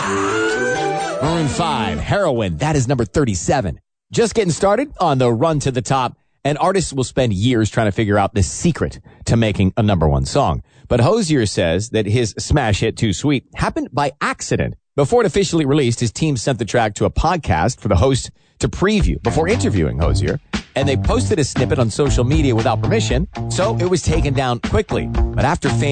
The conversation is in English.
Maroon 5, Heroin. That is number 37. Just getting started on the run to the top, and artists will spend years trying to figure out the secret to making a number one song. But Hozier says that his smash hit Too Sweet happened by accident. Before it officially released, his team sent the track to a podcast for the host to preview before interviewing Hozier, and they posted a snippet on social media without permission, so it was taken down quickly. But after fans